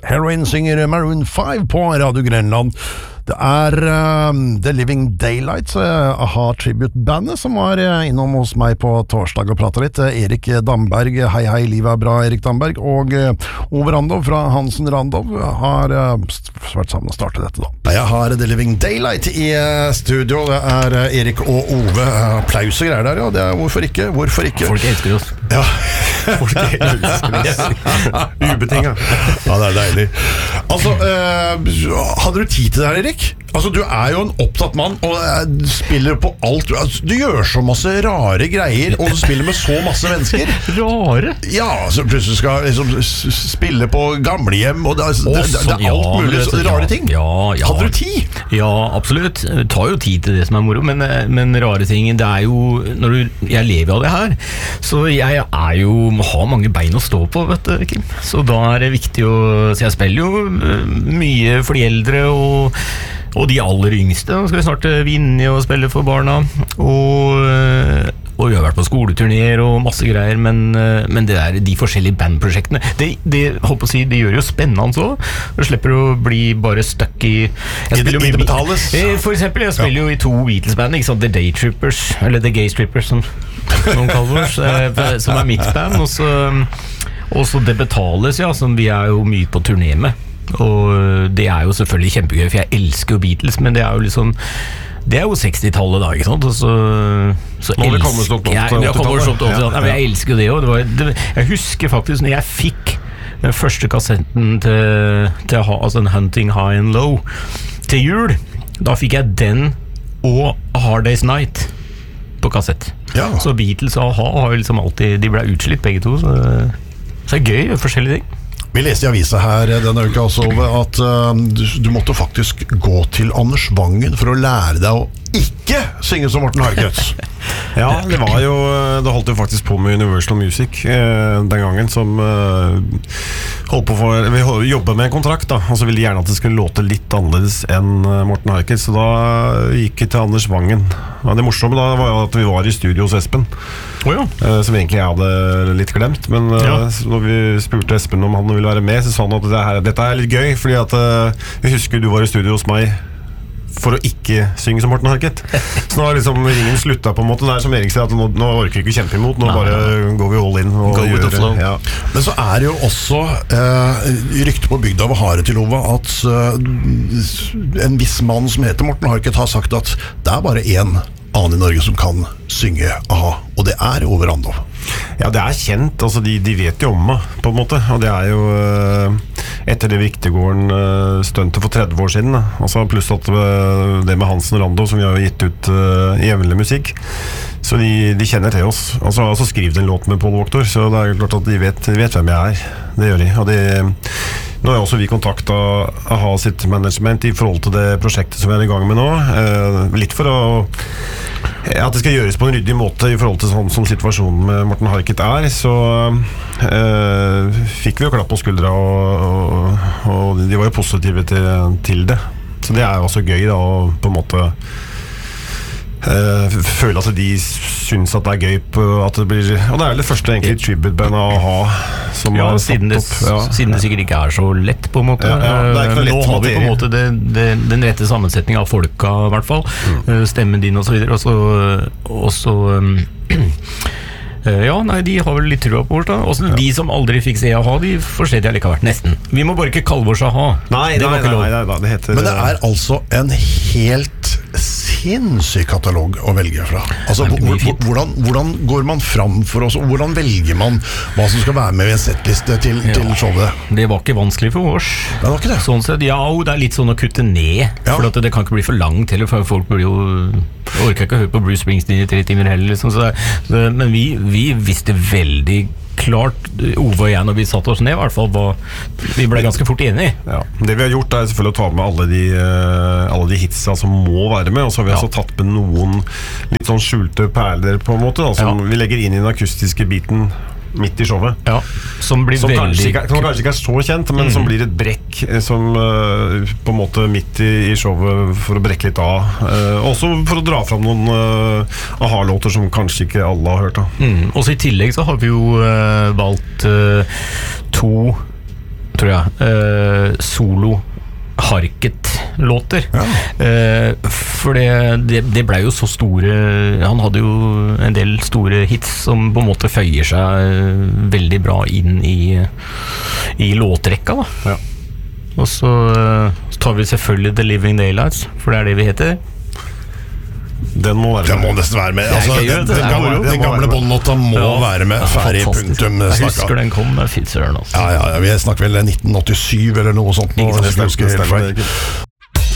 Heroin synger Maroon 5 på Radio Grenland. Det The Living Daylights, A-ha Tribute-bandet, som var innom hos meg på torsdag og pratet litt. Erik Damberg, hei, livet bra, Erik Damberg, og Ove Randov fra Hansen Randov har vært sammen og startet dette da. Jeg har The Living Daylight i studio, det Erik og Ove. Applaus og greier der, ja. Det hvorfor ikke? Folk elsker oss. Ja. Folk elsker oss. Ubetinget. Ja, det deilig. Altså, hadde du tid til det her, Erik? Altså, du jo en opptatt mann og spiller på alt. Du gjør så masse rare greier, og du spiller med så masse mennesker. Rare? Ja, så plutselig skal liksom spille på gamlehjem, og det alt mulig rare ting. Ja. Hadde du tid? Ja, absolutt. Det tar jo tid til det som moro, men rare ting, det jo jeg lever av det her, så jeg må ha mange bein å stå på, vet du, Kim. Så da det viktig så jeg spiller jo mye for de eldre og de aller yngste. Nå skal vi snart vinne og spille for barna, og vi har vært på skoleturnéer og masse greier, men det de forskjellige bandprosjektene, det gjør jo spennende så. Du slipper å bli bare stuck i det betales. For eksempel, jeg spiller jo i 2 Beatles-band, ikke sant? The Daytrippers, eller The Gaystrippers, som noen kaller oss, som mitt band, og så det betales, ja, som vi jo mye på turné med. Og det jo selvfølgelig kjempegøy, for jeg elsker jo Beatles, men det jo liksom det jo 60-tallet da, ikke sant? Og så nå har vi kommet opp til 80-tallet. Men jeg elsker jo det også. Jeg husker faktisk når jeg fikk den første kassetten til altså en Hunting High and Low til jul, da fikk jeg den og A Hard Day's Night på kassett. Ja. Så Beatles og A-ha har jo liksom alltid, de ble utslitt begge to, så det gøy, forskjellige ting. Vi leste i avisa her denne uka også at du måtte faktisk gå til Anders Wangen for å lære deg å ikke synge som Morten Harket. Ja, det holdt jo faktisk på med Universal Music den gangen, som holdt på vi jobbet med en kontrakt da, og så ville de gjerne at det skulle låte litt annerledes enn Morten Harket, så da gikk vi til Anders Wangen. Ja, det morsomme da var jo at vi var i studio hos Espen, som egentlig jeg hadde litt glemt, men når vi spurte Espen om han ville være med, så sa han at dette litt gøy, fordi at jeg husker du var i studio hos meg for å ikke synge som Morten Harket. Så nå har liksom ringen sluttet på en måte. Det som Erik sier, at nå orker vi ikke kjempe imot, nå bare går vi all in og go with the flow. Ja. Men så det jo også rykte på bygda ved Hare til Ove at en viss mann som heter Morten Harket har sagt at det bare en annen i Norge som kan synge A-ha, og det Ove Randov. Ja, det kjent, altså de vet jo om meg på en måte, og det jo etter det Viktegården stuntet for 30 år siden da. Altså pluss at det med Hansen Randov som vi har gitt ut jevnlig musikk, så de kjenner til oss, altså skriv de en låt med Paul Wachter, så det klart at de vet hvem jeg det gjør de, og nå har også vi kontaktet A-ha sitt management i forhold til det prosjektet som vi i gang med nå, litt for at det skal gjøres på en ryddig måte i forhold til sånn som situasjonen med Morten Harket så fikk vi jo klapp på skuldra, og de var jo positive til det, så det også gøy da, å på en måte føle at de synes at det gøy på at det blir, og det det første egentlig tribute-band å ha som siden det sikkert ikke så lett på en måte. Det ikke noe lett nå har vi på en måte den rette sammensetningen av folka i hvert fall, stemmen din og så videre, og så de har vel litt trua på oss da. Også de som aldri fikk se A-ha, de forstår jeg likevel nesten. Vi må bare ikke kalle oss A-ha. Nei, det heter... Men det altså en helt sinnssyk katalog å velge fra. Altså, hvordan går man fram for oss, og hvordan velger man hva som skal være med i en settliste til showet? Det var ikke vanskelig for oss. Det var ikke det? Sånn sett, det litt sånn å kutte ned, for at det kan ikke bli for langt heller, for folk blir jo orker ikke å høre på Bruce Springsteen i 3 timer heller, liksom, men vi visste veldig klart, Ove og jeg, når vi satt oss ned i hvert fall, vi ble ganske fort enige. Ja. Det vi har gjort selvfølgelig å ta med alle de hitsa som må være med, og så har vi også tatt med noen litt sånn skjulte perler på en måte da, som vi legger inn i den akustiske biten midt i showet. Ja, som blir som veldig... kanskje ikke så kjent, men som blir et brekk som på en måte midt i showet for å brekke litt av. Også for å dra fram noen A-ha-låter som kanskje ikke alle har hørt av. Og så i tillegg så har vi jo valgt 2 tror jeg, solo Harket-låter. For det ble jo så store. Han hadde jo en del store hits som på en måte føyer seg veldig bra inn i låtrekka da. Og så tar vi selvfølgelig The Living Daylights, for det det vi heter. Den må nesten være med. Altså, den gamle båndlåta må være med. Ferdig, punktum. Jeg husker den kom med Fitzgerald. Ja, vi snakker vel 1987 eller noe sånt.